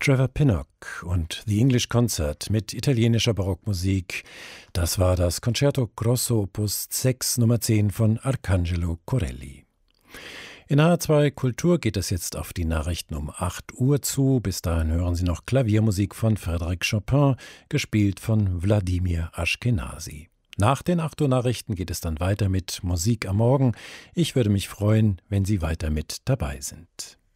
Trevor Pinnock und The English Concert mit italienischer Barockmusik. Das war das Concerto Grosso Opus 6 Nummer 10 von Arcangelo Corelli. In H2 Kultur geht es jetzt auf die Nachrichten um 8 Uhr zu. Bis dahin hören Sie noch Klaviermusik von Frédéric Chopin, gespielt von Wladimir Ashkenazy. Nach den 8 Uhr Nachrichten geht es dann weiter mit Musik am Morgen. Ich würde mich freuen, wenn Sie weiter mit dabei sind.